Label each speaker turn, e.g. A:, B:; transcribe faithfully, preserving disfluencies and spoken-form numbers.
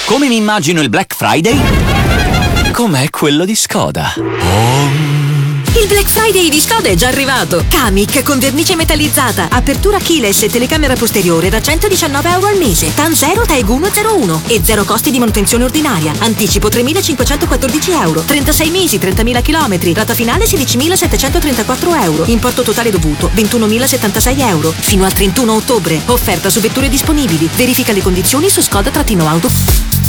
A: Come mi immagino il Black Friday? Com'è quello di Skoda. Oh.
B: Il Black Friday di Skoda è già arrivato. Kamiq con vernice metallizzata, apertura keyless e telecamera posteriore da centodiciannove euro al mese. TAN zero, TAEG uno zero uno e zero costi di manutenzione ordinaria. Anticipo tremilacinquecentoquattordici euro. trentasei mesi, trentamila chilometri. Rata finale sedicimilasettecentotrentaquattro euro. Importo totale dovuto ventunomilasettantasei euro. Fino al trentuno ottobre. Offerta su vetture disponibili. Verifica le condizioni su skoda-auto.